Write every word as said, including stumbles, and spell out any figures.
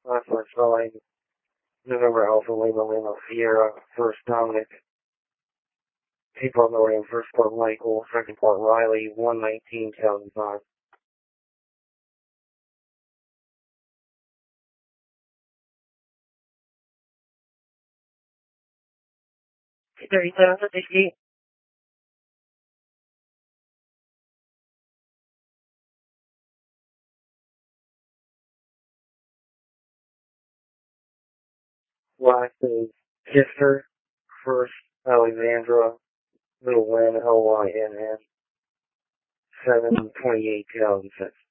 Last one spelling November Alpha Lima Lima Sierra, first Dominic, April William, first Port Michael, second Port Riley, one nineteen two thousand five. thirty-seven fifty. Last is Kister, first Alexandra, Little Lynn, L Y N N, seven twenty-eight two thousand six.